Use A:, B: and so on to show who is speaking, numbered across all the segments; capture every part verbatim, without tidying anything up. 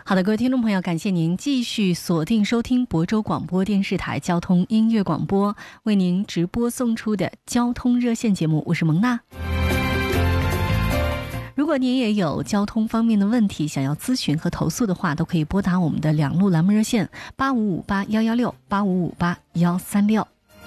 A: 好的，各位听众朋友，感谢您继续锁定收听亳州广播电视台交通音乐广播为您直播送出的交通热线节目，我是蒙娜。如果您也有交通方面的问题想要咨询和投诉的话，都可以拨打我们的两路栏目热线八五五八一一六 八五五八一三六。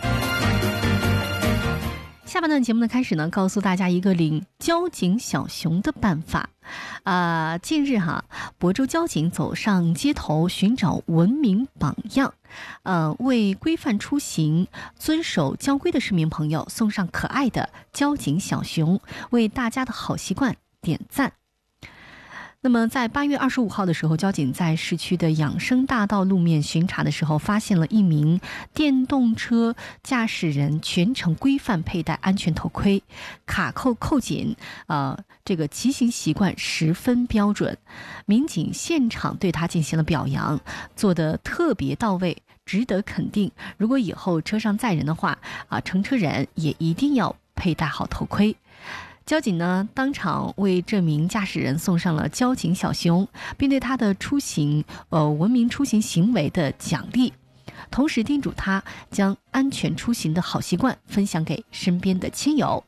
A: 下半段节目的开始呢，告诉大家一个领交警小熊的办法。啊、呃，近日哈，亳州交警走上街头寻找文明榜样，呃，为规范出行、遵守交规的市民朋友送上可爱的交警小熊，为大家的好习惯点赞。那么在八月二十五号的时候，交警在市区的养生大道路面巡查的时候，发现了一名电动车驾驶人全程规范佩戴安全头盔，卡扣扣紧，呃，这个骑行习惯十分标准。民警现场对他进行了表扬，做得特别到位，值得肯定。如果以后车上载人的话，啊，乘车人也一定要佩戴好头盔。交警呢，当场为这名驾驶人送上了交警小熊，并对他的出行呃文明出行行为的奖励，同时叮嘱他将安全出行的好习惯分享给身边的亲友。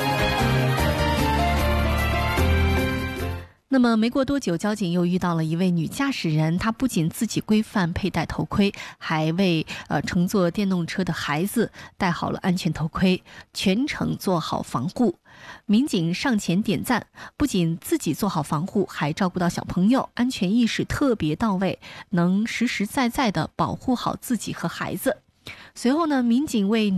A: 那么没过多久，交警又遇到了一位女驾驶人，她不仅自己规范佩戴头盔，还为呃乘坐电动车的孩子戴好了安全头盔，全程做好防护。民警上前点赞，不仅自己做好防护，还照顾到小朋友，安全意识特别到位，能实实在在地保护好自己和孩子。随后呢，民警为